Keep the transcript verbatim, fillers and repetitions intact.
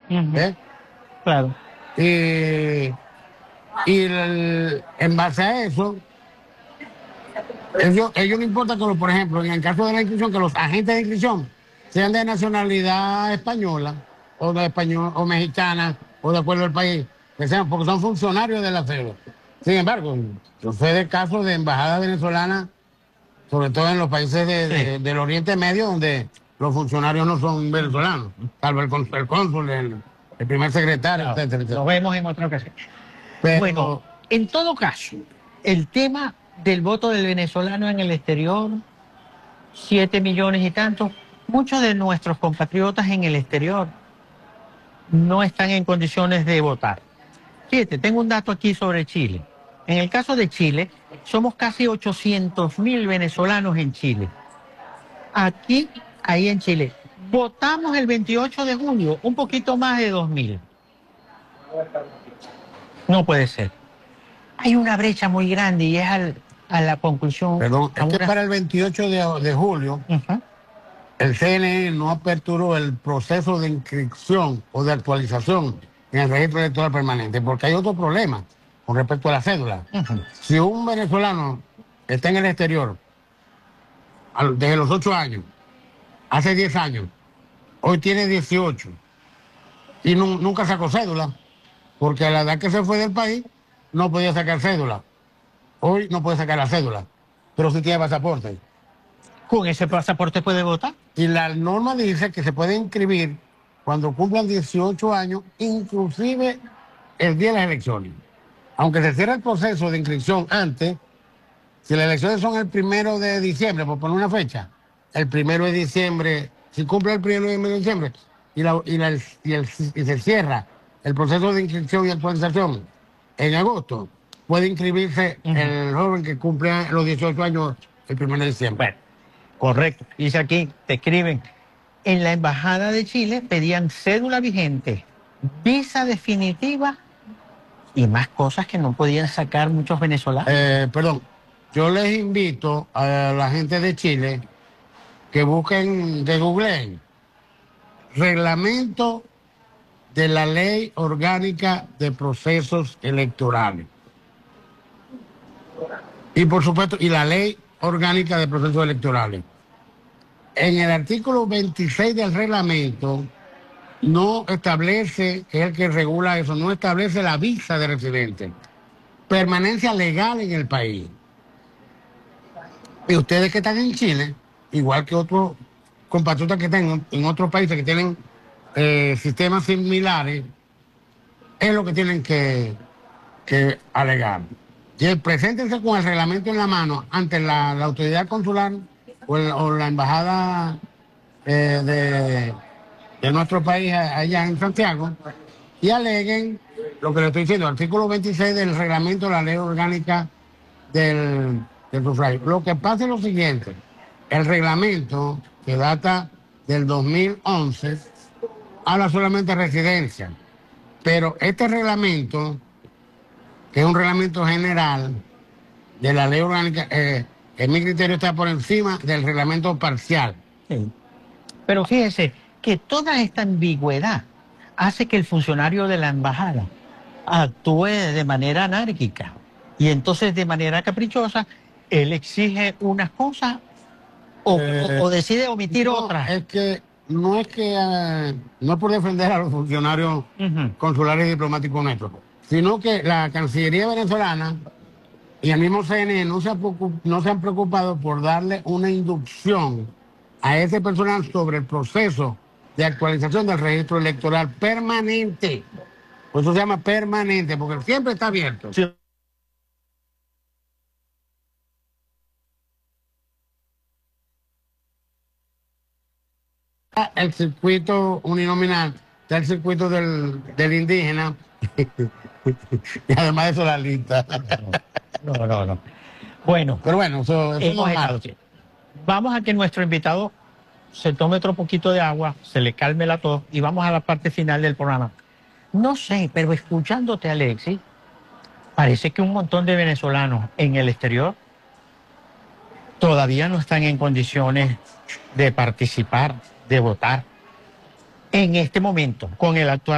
Uh-huh. ¿Eh? Claro. Y, y el, en base a eso, ellos, ellos no importa que, lo, por ejemplo, en el caso de la inscripción, que los agentes de inscripción sean de nacionalidad española, o de español, o mexicana, o de acuerdo al país, que sean, porque son funcionarios de la cédula. Sin embargo, yo sé de casos de embajadas venezolanas, sobre todo en los países de, Sí. de, del Oriente Medio, donde los funcionarios no son venezolanos, salvo el, el cónsul, el, el primer secretario, Claro, etcétera, etcétera. lo vemos en otra ocasión. Pero, Bueno, en todo caso, el tema del voto del venezolano en el exterior, siete millones y tantos, muchos de nuestros compatriotas en el exterior no están en condiciones de votar. Fíjate, tengo un dato aquí sobre Chile. En el caso de Chile, somos casi ochocientos mil venezolanos en Chile. Aquí, ahí en Chile, votamos el veintiocho de julio, un poquito más de dos mil. No puede ser. Hay una brecha muy grande y es al, a la conclusión. perdón, es una... que para el veintiocho de, de julio, uh-huh. el C N E no aperturó el proceso de inscripción o de actualización en el registro electoral permanente, porque hay otro problema con respecto a la cédula. Uh-huh. Si un venezolano está en el exterior desde los ocho años, hace diez años, hoy tiene dieciocho y no, nunca sacó cédula, porque a la edad que se fue del país no podía sacar cédula. Hoy no puede sacar la cédula, pero sí tiene pasaporte. ¿Con ese pasaporte puede votar? Y la norma dice que se puede inscribir cuando cumplan dieciocho años, inclusive el día de las elecciones. Aunque se cierre el proceso de inscripción antes, si las elecciones son el primero de diciembre, por poner una fecha, el primero de diciembre, si cumple el primero de diciembre y, la, y, la, y, el, y se cierra el proceso de inscripción y actualización en agosto, puede inscribirse uh-huh. el joven que cumple los dieciocho años el primero de diciembre. Bueno, correcto. Dice aquí, te escriben, en la Embajada de Chile pedían cédula vigente, visa definitiva y más cosas que no podían sacar muchos venezolanos. Eh, perdón, yo les invito a la gente de Chile que busquen, que googleen reglamento de la Ley Orgánica de Procesos Electorales. Y por supuesto, y la Ley Orgánica de Procesos Electorales. En el artículo veintiséis del reglamento no establece, que es el que regula eso, no establece la visa de residente, permanencia legal en el país. Y ustedes que están en Chile, igual que otros compatriotas que están en otros países que tienen eh, sistemas similares, es lo que tienen que, que alegar. Y preséntense con el reglamento en la mano ante la, la autoridad consular o, el, o la embajada eh, de, de nuestro país allá en Santiago y aleguen lo que le estoy diciendo, artículo veintiséis del reglamento de la Ley Orgánica del, del sufragio. Lo que pasa es lo siguiente, el reglamento que data del dos mil once habla solamente de residencia, pero este reglamento, que es un reglamento general de la ley orgánica, eh, en mi criterio está por encima del reglamento parcial. Sí. Pero fíjese que toda esta ambigüedad hace que el funcionario de la embajada actúe de manera anárquica y entonces de manera caprichosa él exige unas cosas o, eh, o, o decide omitir no, otras. Es que no es que uh, no es por defender a los funcionarios uh-huh. consulares y diplomáticos nuestros, sino que la Cancillería venezolana y el mismo C N E no se, no se han preocupado por darle una inducción a ese personal sobre el proceso de actualización del registro electoral permanente. Por eso se llama permanente, porque siempre está abierto. Sí. El circuito uninominal, está el circuito del, del indígena y además de eso la lista. No, no, no. no. Bueno, pero bueno, eso, eso hemos no estado, vamos a que nuestro invitado se tome otro poquito de agua, se le calme la tos y vamos a la parte final del programa. No sé, pero escuchándote, Alexis, parece que un montón de venezolanos en el exterior todavía no están en condiciones de participar, de votar en este momento con el actual